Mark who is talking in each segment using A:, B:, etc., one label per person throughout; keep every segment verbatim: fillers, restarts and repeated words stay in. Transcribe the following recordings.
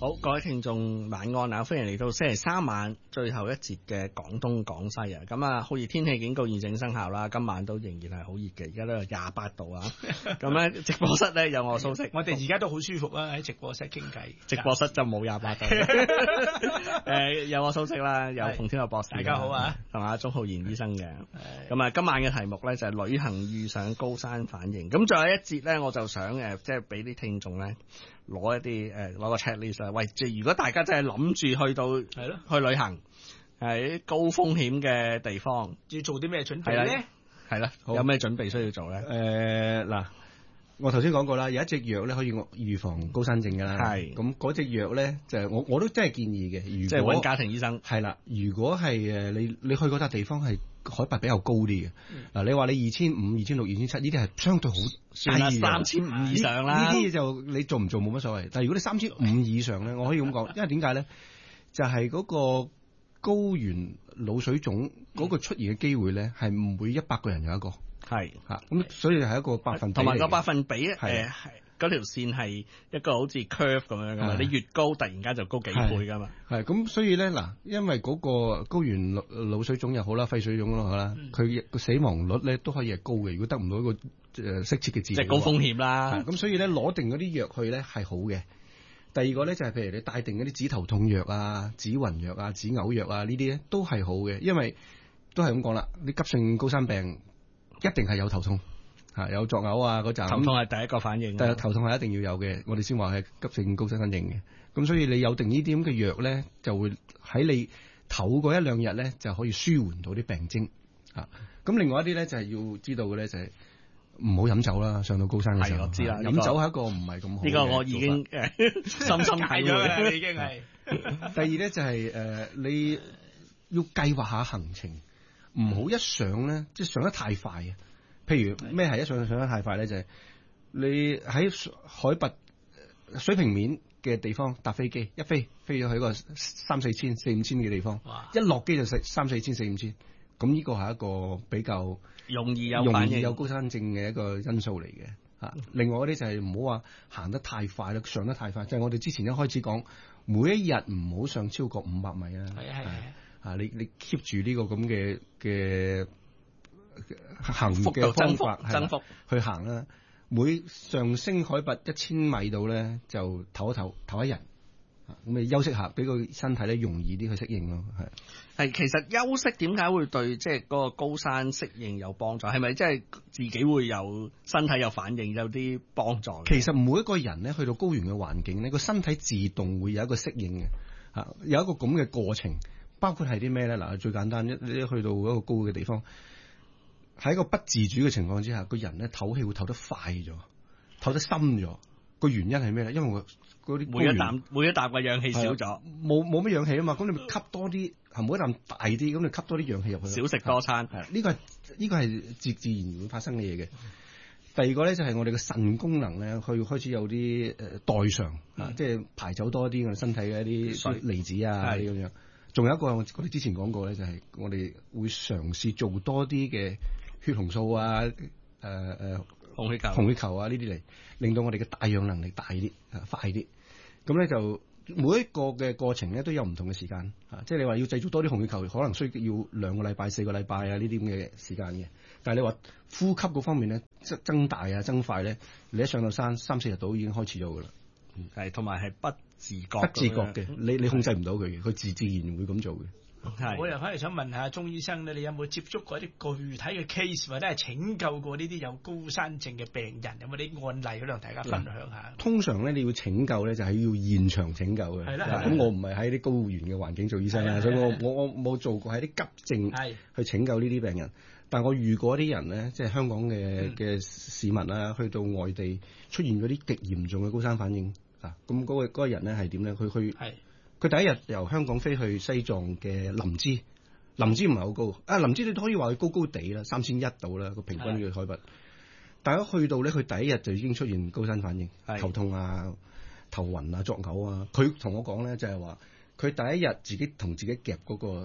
A: 好，各位聽眾晚安啊！歡迎嚟到星期三晚最後一節嘅廣東廣西啊！咁啊，酷熱天氣警告現正生效啦，今晚都仍然係好熱嘅，而家都有廿八度啊！咁咧直播室咧有我蘇軾，
B: 我哋而家都好舒服啊！喺直播室傾偈，
A: 直播室就冇廿八度。誒，有我蘇軾啦，有馮天樂博士，
B: 大家好啊，
A: 同阿鍾浩然醫生嘅。咁啊，今晚嘅題目咧就係旅行遇上高山反應。咁最後一節咧，我就想誒，即係俾啲聽眾咧。攞一啲誒攞個 checklist 啊！喂，即係如果大家真係諗住去到係咯去旅行，喺高風險嘅地方，
B: 要做啲咩準備咧？
A: 係啦，有咩準備需要做咧？
C: 誒嗱、呃，我頭先講過啦，有一隻藥咧可以預防高山症㗎啦。係咁嗰隻藥咧就係我我都真係建議嘅，如果即係揾家庭醫生。係啦，如果係誒你你去嗰笪地方係海拔比較高啲嘅，嗱、嗯、你話你二千五、二千六、二千七呢啲係相對好低嘅，三千五以上啦。呢啲嘢就你做唔做冇乜所謂，但係如果你三千五以上咧，我可以咁講，因為點解咧？就係、是、嗰個高原腦水腫嗰個出現嘅機會咧，係每一百個人有一個。係嚇，咁所以係一個百分比，
A: 同埋個百分比誒係嗰條線係一個好似 curve 咁樣噶嘛，你越高突然間就高幾倍噶嘛。係
C: 咁，所以咧嗱，因為嗰個高原腦腦水腫又好啦，肺水腫都好啦，佢個、嗯、死亡率咧都可以係高嘅。如果得唔到一個誒適切嘅治療，即係高風險啦。咁所以咧攞定嗰啲藥去咧係好嘅。第二個咧就係、是、譬如你帶定嗰啲止頭痛藥啊、止暈藥啊、止嘔藥啊呢啲咧都係好嘅，因為都係咁講啦，你急性高山病。一定係有頭痛，嚇有作嘔啊嗰陣。頭痛係第一個反應。但係頭痛係一定要有嘅，我哋先話係急性高山反應嘅。咁所以你有定呢啲咁嘅藥咧，就會喺你唞過一兩日咧，就可以舒緩到啲病徵。嚇咁另外一啲咧就係要知道嘅咧就係唔好飲酒啦，上到高山嘅時候。係我知啦，飲酒係一個唔係咁好。呢個我已經誒深深體會啦，已經係。第二咧就係、是、誒、呃、你要計劃下行程。唔好一上咧，即係上得太快啊！譬如咩係一上上得太快咧，就係、是、你喺海拔水平面嘅地方搭飛機，一飛飛咗去個三四千、四五千嘅地方，一落機就食三四千、四五千，咁呢個係一個比較容易有容易有高山症嘅一個因素嚟嘅嚇。另外嗰啲就係唔好話行得太快啦，上得太快，就係、是、我哋之前一開始講，每一日唔好上超過五百米啊。係啊係啊。啊！你你 keep 住呢個咁嘅嘅行嘅方法增幅去行啦。每上升海拔一千米度咧，就唞一唞唞一日，咁你休息下，俾個身體咧容易啲去適應咯。係係，其實休息點解會對即係嗰個高山適應有幫助？係咪即係自己會有身體有反應，有啲幫助？其實每一個人咧去到高原嘅環境咧，個身體自動會有一個適應嘅嚇，有一個咁嘅過程。包括係啲咩咧？嗱，最簡單一，你去到一個高嘅地方，喺一個不自主嘅情況之下，個人咧唞氣會唞得快咗，唞得深咗。個原因係咩咧？因為嗰啲每一啖每一啖嘅氧氣少咗，冇冇乜氧氣啊嘛。咁你咪吸多啲，係每一啖大啲，咁你吸多啲氧氣入去。少食多餐，係呢個係呢個係自自然會發生嘅嘢嘅。第二個咧就係我哋嘅腎功能咧，去開始有啲誒代償啊，即係排走多啲我哋身體嘅一啲離子啊啲咁樣。仲有一個我哋之前講過咧，就係我哋會嘗試做多啲嘅血紅素啊、誒、呃、誒紅血球、紅血球啊呢啲嚟，令到我哋嘅帶氧能力大啲、啊快啲。咁咧就每一個嘅過程咧都有唔同嘅時間啊，即係你話要製造多啲紅血球，可能需要兩個禮拜、四個禮拜啊呢啲咁嘅時間嘅。但係你話呼吸嗰方面咧，增增大啊、增快咧，你一上到山三四日度已經開始咗噶啦。係，同埋係不自覺，不自覺嘅，你你控制唔到佢嘅，佢自自然會咁做嘅。係，我又反而想問下鍾醫生咧，你有冇接觸過一啲具體嘅 case，或者係拯救過呢啲有高山症嘅病人？有冇啲案例可以同大家分享下？通常咧，你要拯救咧，就係要現場拯救嘅。係啦，咁我唔係喺啲高原嘅環境做醫生啦，所以我我我冇做過喺啲急症去拯救呢啲病人。但我遇過啲人咧，即係香港嘅嘅、嗯、市民啊，去到外地出現嗰啲極嚴重嘅高山反應啊，咁嗰、嗰個嗰個人咧係點咧？佢去佢第一日由香港飛去西藏嘅林芝，林芝唔係好高啊，林芝你都可以話佢高高地啦，三千一度啦個平均嘅海拔。但係一去到咧，佢第一日就已經出現高山反應，頭痛啊、頭暈啊、作嘔啊。佢同我講咧就係話，佢第一日自己同自己夾嗰、嗰個。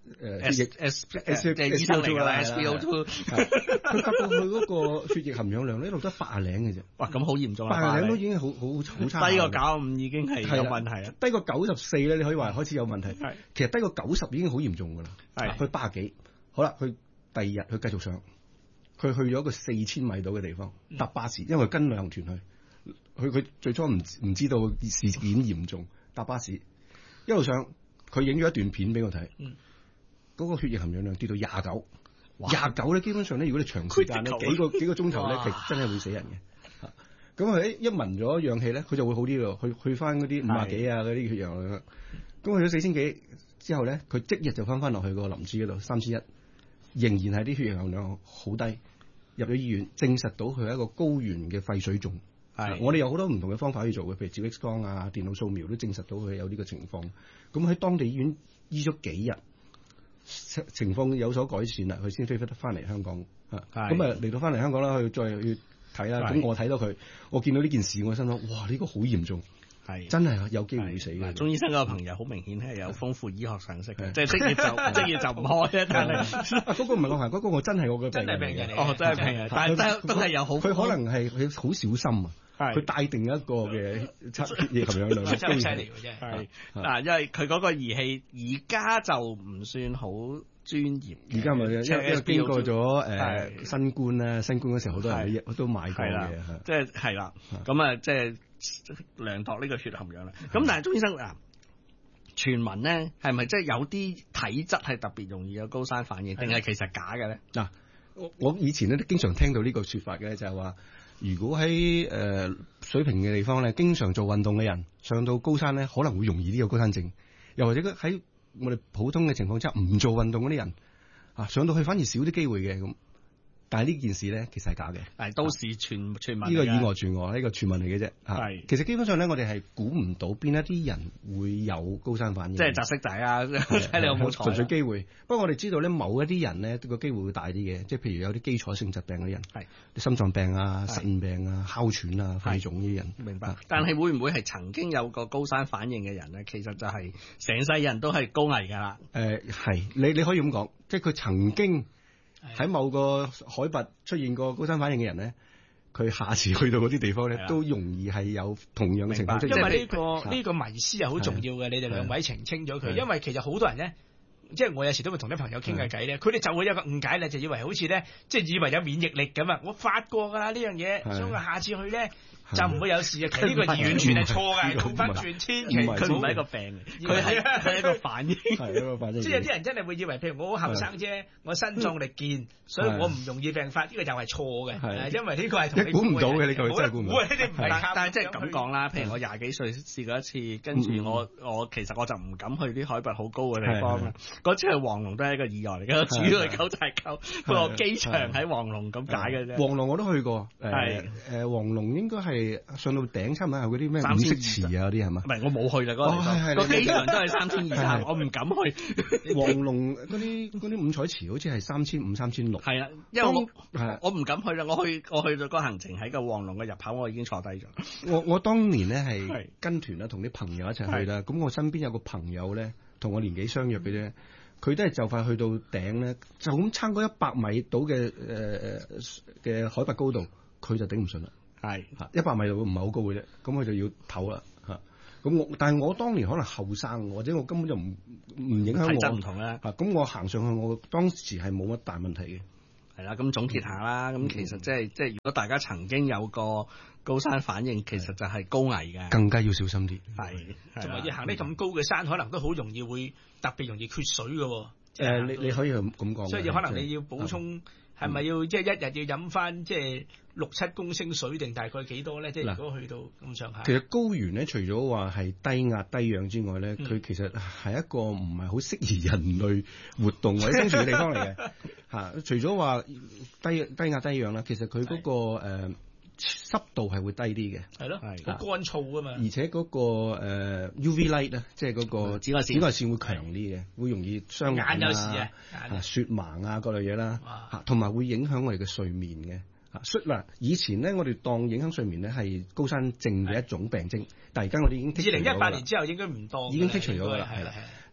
C: 誒血液
A: S S 即係醫生嚟㗎啦 ，S P O two。
C: 佢發覺佢嗰個血液含氧量呢，一路得八廿零嘅啫。
A: 哇，咁好嚴重啦！
C: 八廿零都已經好好好差。
A: 低過九五已經係有問題啦。
C: 低過九十四咧，你可以話開始有問題。
A: 係，
C: 其實低過九十已經好嚴重㗎啦。
A: 係，
C: 佢八十幾，好啦，佢第二日佢繼續上，佢去咗一個四千米度嘅地方搭巴士，因為跟旅行團去。佢佢最初唔唔知道事件嚴重，搭巴士一路上，佢影咗一段片俾我睇。嗰、嗯、個血液含氧量跌到廿九，廿九咧基本上咧，如果你長時間咧幾個幾個鐘頭咧，其實真係會死人嘅。咁佢一聞咗氧氣咧，佢就會好啲咯，去去翻嗰啲五廿幾啊嗰啲血氧量。咁去咗四千幾之後咧，佢即日就翻翻落去個林芝嗰度三千一，仍然係啲血液含量好低。入咗醫院，證實到佢係一個高原嘅肺水腫。係，我哋有好多唔同嘅方法可以做嘅，譬如照 X 光啊、電腦掃描都證實到佢有呢個情況。咁喺當地醫院醫咗幾日，情況有所改善啦，佢先飛得翻嚟香港。咁啊嚟到翻嚟香港啦，佢再去睇啦。咁我睇到佢，我見到呢件事，我心諗哇，呢、呢個好嚴重。係真係有機會會死嘅。
A: 鍾醫生嗰個朋友好明顯係有豐富醫學常識嘅，即係職業就職業就唔開啫。但係
C: 嗰個唔係我係嗰個，我真係我嘅
B: 真係病人嚟。
A: 哦，真係病人，但係都係有好。
C: 佢可能係佢好小心啊。佢帶定一個嘅測血液含氧量，
B: 真係犀利嘅啫。
A: 係嗱，因為佢嗰個儀器而家就唔算好專業。
C: 而家咪因為因為經過咗誒新冠啦，新冠嗰時候好多人都都買過嘅，
A: 即係係啦。咁啊，即係量度呢個血含氧量。咁但係鍾醫生嗱，傳聞咧係咪即係有啲體質係特別容易有高山反應，定係其實假嘅咧？嗱，
C: 我我以前咧都經常聽到呢個説法嘅，就係話。如果喺誒、呃、水平嘅地方咧，經常做運動嘅人上到高山咧，可能會容易啲有高山症。又或者喺我哋普通嘅情況之下唔做運動嗰啲人啊，上到去反而少啲機會嘅咁。但係呢件事咧，其實係假嘅，
A: 係都市傳傳聞。
C: 呢、這個以訛傳訛，呢、這個傳聞嚟嘅啫。係，其實基本上咧，我哋係估唔到邊一啲人會有高山反應，
A: 即係擲色仔啊，睇你有冇彩。
C: 純粹機會。不過我哋知道咧，某一啲人咧個機會會大啲嘅，即係譬如有啲基礎性疾病嗰啲人，係心臟病啊、腎病啊、哮喘啊、肺腫呢啲人。
A: 明白。但係會唔會係曾經有個高山反應嘅人咧？其實就係成世人都係高危㗎啦。誒、呃，係
C: 你你可以咁講，即係佢曾經。喺某個海拔出現過高山反應嘅人咧，佢下次去到嗰啲地方咧，都容易係有同樣嘅情況出現。
B: 因為呢、呢個呢、呢個迷思係好重要嘅，你哋兩位澄清咗佢。因為其實好多人咧，即係我有時都會同啲朋友傾下偈咧，佢哋就會有個誤解咧，就以為好似咧，即係以為有免疫力咁啊！我發過㗎啦呢樣嘢，所以我下次去咧。就唔會有事啊！其實呢個完全係錯嘅，倒翻轉千祈
A: 佢唔係一個病，佢係係一個反應，
C: 係一個反應。
B: 即係有啲人真係會以為，譬如我好後生啫，我身壯力健，所以我唔容易病發。呢個又係錯嘅，因為呢個係同你
C: 估唔到嘅，呢個真係估唔到。
A: 但係即係咁講啦，譬如我廿幾歲試過一次，跟住我我其實我就唔敢去啲海拔好高嘅地方啦。嗰次去黃龍都係一個意外嚟嘅，主要係九寨溝不過機場喺黃龍咁解嘅啫。
C: 黃龍我都去過，係誒黃龍應該係。上到頂差唔多係嗰啲咩五色池啊嗰啲係嘛？
A: 唔係我冇去啦嗰、那個地方，個機場都係三千以下，我唔敢去。
C: 黃龍嗰啲嗰啲五彩池好似係三千五、三千六。
A: 係啊，因為我我唔敢去啦。我去我去到個行程喺個黃龍嘅入口，我已經坐低咗。
C: 我我當年咧係跟團啦，同啲朋友一齊去啦。咁我身邊有個朋友咧，同我年紀相若嘅啫，佢都係就快去到頂咧，就咁撐嗰一百米到嘅誒嘅海拔高度，佢就頂唔順啦。係一百米度唔係好高嘅啫，咁佢就要唞啦嚇。咁我但係我當年可能後生，或者我根本就唔唔影響我。體質唔同啦。嚇，咁我行上去，我當時係冇乜大問題嘅。
A: 係啦，咁總結下啦，咁、嗯、其實即係即係如果大家曾經有個高山反應，其實就係高危嘅，
C: 更加要小心啲。
A: 係，
B: 同埋要行啲咁高嘅山，可能都好容易會特別容易缺水嘅。誒、
C: 呃，你你可以咁講。
B: 所以可能你要補充。係咪要即係、就是、一日要飲翻即係六七公升水定大概幾多咧？即係如果去到咁上下。
C: 其實高原咧，除咗話係低壓低氧之外咧，佢、嗯、其實係一個唔係好適宜人類活動或者生存嘅地方嚟嘅嚇。除咗話低低壓低氧啦，其實佢嗰、那個誒濕度係會低啲嘅。係咯，係
B: 好乾燥啊嘛。
C: 而且嗰、那個、呃、U V light 咧，即係嗰個紫外線，紫外線會強啲嘅，會容易傷眼啊、
B: 眼有事啊、
C: 啊雪盲啊各類嘢啦嚇，同埋會影響我哋嘅睡眠嘅嚇。嗱，以前咧我哋當影響睡眠咧係高山症嘅一種病徵，但係而家我哋已經
B: 二零一八年之後應該唔當，
C: 已經剔除咗㗎啦，係啦。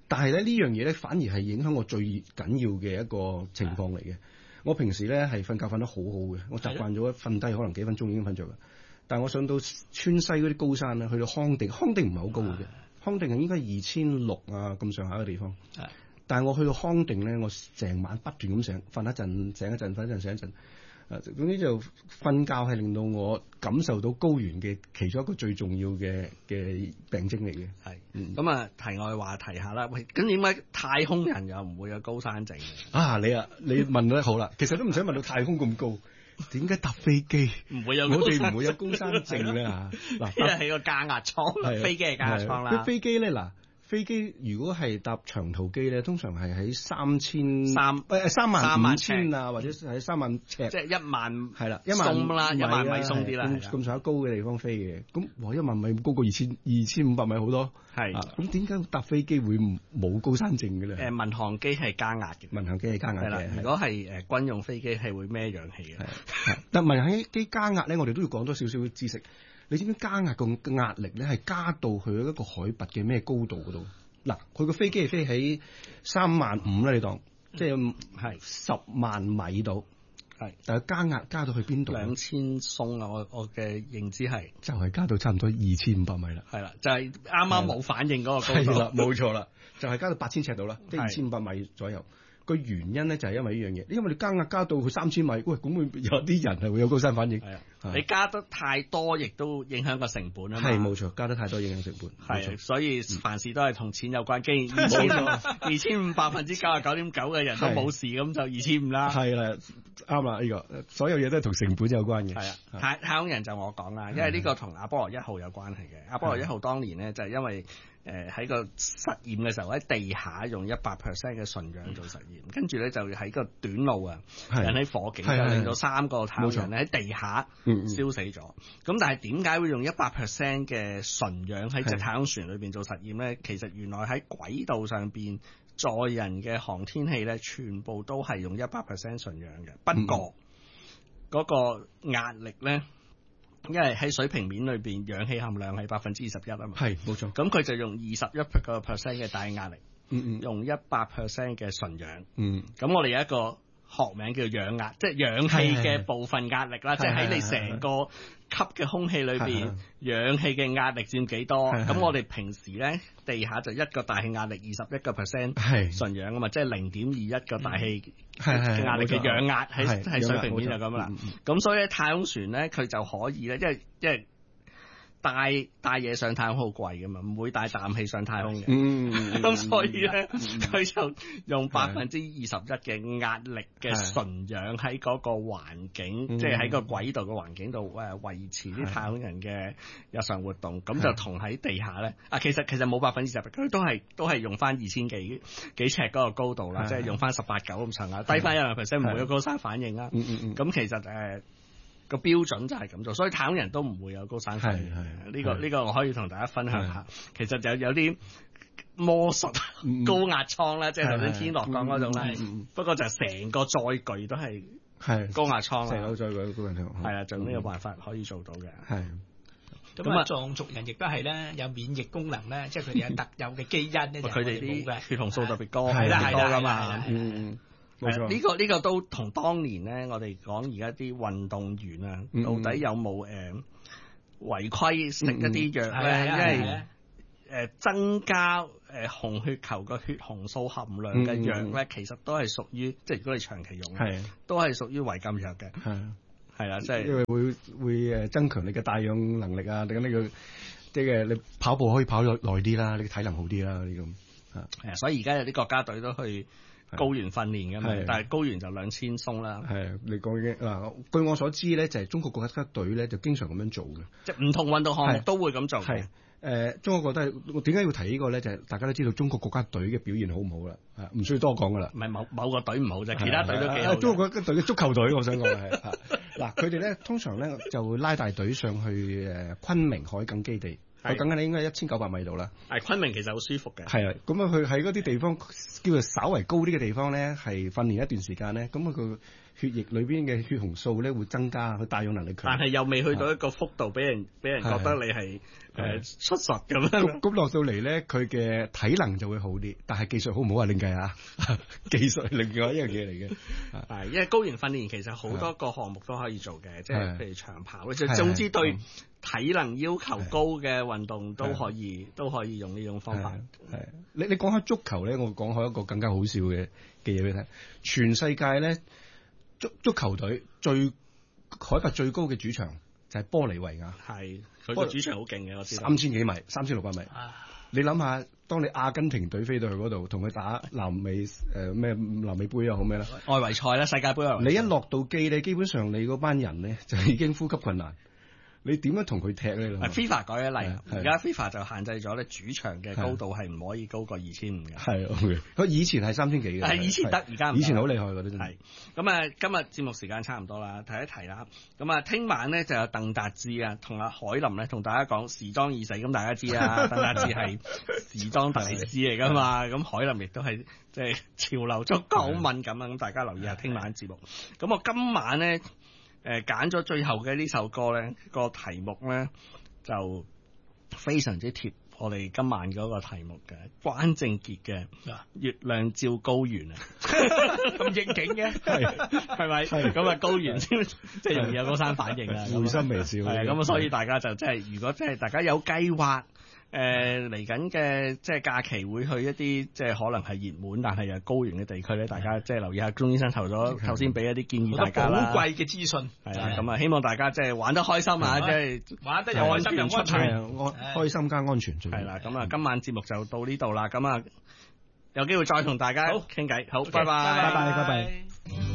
C: 但係咧呢樣嘢咧反而係影響我最緊要嘅一個情況嚟嘅。我平時咧係瞓覺瞓得好好嘅，我習慣咗瞓低可能幾分鐘已經瞓着啦。但係我上到川西嗰啲高山咧，去到康定，康定唔係好高嘅，康定係應該二千六啊咁上下嘅地方。但係我去到康定咧，我成晚不斷咁醒，瞓一陣醒一陣，瞓一陣醒一陣。誒，總之就瞓覺係令到我感受到高原嘅其中一個最重要嘅嘅病徵嚟嘅。
A: 係，咁啊、嗯，題外話題下啦。喂，咁點解太空人又唔會有高山症
C: 啊？你啊，你問得好啦。其實都唔使問到太空咁高，點解搭飛機
A: 唔會有？
C: 我哋唔會有高山症咧嚇。嗱，
A: 因為係個加壓艙，飛機係加壓艙啦。
C: 飛機咧嗱。飛機如果係搭長途機咧，通常係喺三千
A: 三
C: 誒三萬五千啊，或者喺三萬尺，
A: 即係一萬
C: 係啦，一萬
A: 啦，一萬米鬆啲啦，
C: 咁咁上下高嘅地方飛嘅。咁哇，一萬米高過二千二千五百米好多。
A: 係
C: 咁點解搭飛機會冇高山症嘅咧？
A: 誒，民航機係加壓嘅，
C: 民航機係加壓嘅。
A: 如果係誒軍用飛機係會孭氧氣嘅。
C: 但民航機加壓咧，我哋都要講多少少知識。你知唔知加壓個壓力咧係加到去一個海拔嘅咩高度嗰度？嗱，佢個飛機係飛喺三萬五啦，你當即係係十萬米度，係，但係加壓加到去邊度？
A: 兩千鬆啊！我我嘅認知係
C: 就係加到差唔多二千五百米啦。
A: 係啦，就係啱啱冇反應嗰個高度。
C: 係啦，冇錯啦，就係加到八千尺度啦，即係二千五百米左右。個原因咧就係因為呢樣嘢，因為你加壓加到去三千米，喂，咁會有啲人係會有高山反應。係
A: 啊，你加得太多，亦都影響個成本啊嘛。
C: 係冇錯，加得太多影響成本。
A: 係，所以凡事都係同錢有關。既然二千二千五百分之九十九點九嘅人都冇事，咁就二千五啦。
C: 係啦，啱啦，呢個所有嘢都係同成本有關嘅。
A: 係啊，太太空人就我講啦，因為呢個同阿波羅一號有關係嘅。阿波羅一號當年咧就係因為。誒喺、呃、個實驗嘅時候喺地下用一百 percent 嘅純氧做實驗，跟住咧就喺個短路啊引起火警，就令到三個太空人咧喺地下燒死咗。咁、嗯、但係點解會用一百 percent 嘅純氧喺隻太空船裏邊做實驗咧？其實原來喺軌道上邊載人嘅航天器咧，全部都係用一百 percent 純氧嘅。不過嗰、嗯、個壓力咧。因為喺水平面裏邊，氧氣含量係百分之二十一啊嘛，
C: 係冇錯。
A: 咁佢就用二十一個 percent 嘅大壓力，嗯嗯，用一百 percent 嘅純氧，嗯，咁我哋有一個學名叫氧壓，即係氧氣嘅部分壓力啦，即係喺你成個吸嘅空氣裏邊，氧氣嘅壓力佔幾多？咁我哋平時咧地下就一個大氣壓力二十一個 percent 純氧啊嘛，即係零點二一個大氣嘅壓力嘅氧壓喺喺水平面就咁啦。咁所以咧太空船咧佢就可以咧，因為因為帶帶嘢上太空好貴噶嘛，唔會帶氮氣上太空嘅。嗯，咁所以咧，佢就用百分之二十一嘅壓力嘅純氧喺嗰個環境，即係喺個軌道嘅環境度誒維持啲太空人嘅日常活動。咁就同喺地下咧，啊其實其實冇百分之二十，佢都係都係用翻二千幾幾尺嗰個高度啦，即係用翻十八九咁上下，低翻一兩 percent 唔會有高山反應啦。嗯嗯嗯。咁其實誒。個標準就係咁做，所以太空人都唔會有高山反應。呢個呢個我可以同大家分享下。其實就有啲魔術高壓艙咧，即係頭先天樂講嗰種咧。不過就成個載具都係高壓艙啦。
C: 成個載具高壓艙。
A: 係啊，就呢個辦法可以做到嘅。
C: 係。
B: 咁啊，藏族人亦都係咧，有免疫功能咧，即係佢哋有特有嘅基因咧，就
A: 佢哋啲血紅素特別高，
B: 係啦係啦
A: 㗎嘛。嗯。呢、呢個呢、呢個都同當年咧，我哋講而家啲運動員啊，嗯、到底有冇誒、呃、違規食一啲藥咧？嗯、因為誒、呃、增加誒、呃、紅血球個血紅素含量嘅藥咧，嗯、其實都係屬於即係如果你長期用，係都係屬於違禁藥嘅。係係啦，即係
C: 因為會會誒增強你嘅帶氧能力啊，等呢個即係你跑步可以跑耐啲啦，你嘅體能好啲啦，呢咁啊。
A: 係啊，所以而家有啲國家隊都去高原訓練嘅嘛，但係高原就兩千鬆啦。係，
C: 你講嘅嗱，據我所知咧，就係中國國家隊咧就經常咁樣做嘅，
A: 即係唔同運動項目都會咁做。
C: 係，誒，中國覺得我點解要提呢個咧？就係大家都知道中國國家隊嘅表現好唔好啦，係唔需要多講噶啦。
A: 唔係某某個隊唔好啫，其他隊都幾好。
C: 中國國家隊嘅足球隊，我想講係嗱，佢哋咧通常咧就會拉大隊上去誒昆明海埂基地。我等緊你應該一千九百米度啦。
A: 係昆明其實好舒服嘅。
C: 係啊，咁啊，佢喺嗰啲地方叫做稍為高啲嘅地方咧，係訓練一段時間咧，咁啊佢血液裏邊嘅血紅素咧會增加，佢帶氧能力強。
A: 但係又未去到一個幅度，俾人俾人覺得你係誒出術咁樣。
C: 咁落到嚟咧，佢嘅體能就會好啲，但係技術好唔好啊？另計啊，技術係另外一樣嘢嚟嘅。
A: 係因為高原訓練其實好多個項目都可以做嘅，即係譬如長跑，就總之對體能要求高嘅運動都可以都可以用呢種方法。
C: 係你你講開足球咧，我講開一個更加好笑嘅嘅嘢俾你睇。全世界咧足足球隊最海拔最高嘅主場就係玻利維亞。
A: 係佢個主場好勁嘅，我知道。
C: 三千幾米，三千六百米。你諗下，當你阿根廷隊飛到去嗰度，同佢打南美誒咩、呃、南美杯又好咩啦，
A: 外圍賽啦，世界盃。
C: 你一落到機咧，基本上你嗰班人咧就已經呼吸困難。你點樣同佢踢咧
A: ？FIFA 改咗例，而家 FIFA 就限制咗咧主場嘅高度係唔可以高過二千五嘅。
C: 係 OK，佢以前係三千幾嘅。
A: 係以前得，而家唔得。
C: 以前好厲害嗰啲真係。
A: 咁啊，今日節目時間差唔多啦，提一提啦。咁啊，聽晚咧就有鄧達智啊，同阿海林咧同大家講時裝已逝。咁大家知啊，鄧達智係時裝大師嚟噶嘛。咁海林亦都係即係潮流足夠好敏感啊。咁大家留意下聽晚節目。咁我今晚咧。誒揀咗最後嘅呢首歌咧，個題目咧就非常之貼我哋今晚嗰個題目嘅，關正傑嘅《月亮照高原》啊，咁應景嘅，係係咪？咁啊高原先即係容易有高山反應啊，
C: 會心微笑。
A: 係咁啊，所以大家就即係如果即係大家有計劃。誒嚟緊嘅即係假期會去一啲即係可能係熱門但係又高原嘅地區咧，大家即係留意下鐘醫生投咗頭先俾一啲建議大家啦，
B: 寶貴嘅資訊
A: 係啦，咁啊希望大家即係玩得開心啊，即係
B: 玩得又開心又安全，
C: 安開心加安全最
A: 係啦。咁啊今晚節目就到呢度啦，咁啊有機會再同大家傾偈，好，拜拜，
C: 拜拜，拜拜。